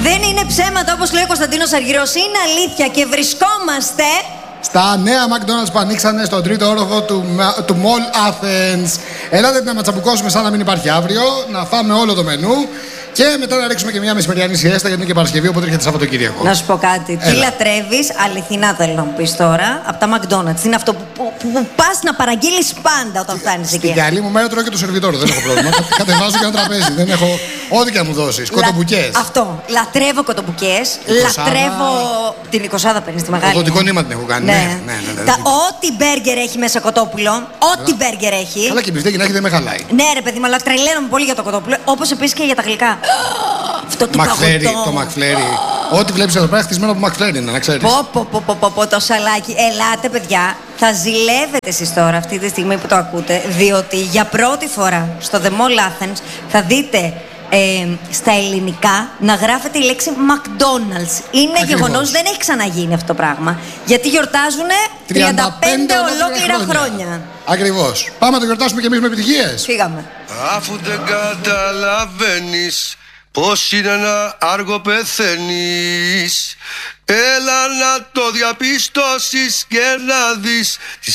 Δεν είναι ψέματα όπως λέει ο Κωνσταντίνος Αργυρός, είναι αλήθεια και βρισκόμαστε στα νέα McDonald's που ανοίξανε στον τρίτο όροφο του Mall Athens. Ελάτε να ματσαμπουκώσουμε σαν να μην υπάρχει αύριο, να φάμε όλο το μενού και μετά να ρίξουμε και μια μεσημεριανή σιέστα γιατί είναι και Παρασκευή, οπότε έρχεται Σαββατοκύριακο. Να σου πω κάτι. Τι λατρεύεις, αληθινά θέλω να μου πεις τώρα, από τα McDonald's. Είναι αυτό που πας να παραγγείλεις πάντα όταν φτάνεις εκεί. Στην καλή μου μέρα τρώω και το σερβιτόρο, δεν έχω πρόβλημα. Κατεβάζω και ένα τραπέζι. Δεν έχω ό,τι και να μου δώσεις. Κοτομπουκές. Αυτό. Λατρεύω κοτομπουκές. Λατρεύω την 20 παίρνει στη μεγάλη. Οδοντικό νήμα την έχω κάνει. Ναι. Ό,τι μπέργκερ έχει μέσα κοτόπουλο. Ό,τι μπέργκερ έχει. Αλλά και η μπιφτέκι να έχει δεν με χαλάει. Ναι, ρε παιδί μου, αλλά τρελαίνομαι πολύ για το κοτόπουλο. Όπως επίσης και για τα γλυκά. Αυτό το παγωτό. Το Μακφλέρι. Ό,τι βλέπεις εδώ πέρα χτισμένο από Μακφλέρι είναι, να ξέρεις. Το σαλάκι. Ελάτε, παιδιά. Θα ζηλεύετε εσείς τώρα αυτή τη στιγμή που το ακούτε, διότι για πρώτη φορά στο The Mall Athens θα δείτε στα ελληνικά να γράφεται η λέξη McDonald's. Είναι γεγονός, δεν έχει ξαναγίνει αυτό το πράγμα. Γιατί γιορτάζουν 35 ολόκληρα χρόνια. Ακριβώς. Πάμε να το γιορτάσουμε και εμείς με επιτυχίες. Φύγαμε. Αφού δεν καταλαβαίνεις πως είναι ένα άργο πεθαίνεις, έλα να το διαπιστώσεις και να δεις